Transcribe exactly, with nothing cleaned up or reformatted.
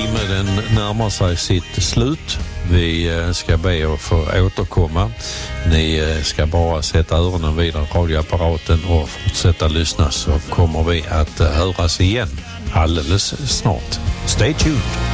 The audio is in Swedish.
timme den närmar sig sitt slut. Vi ska be att få återkomma. Ni ska bara sätta öronen vid radioapparaten och fortsätta lyssna, så kommer vi att höras igen alldeles snart. Stay tuned!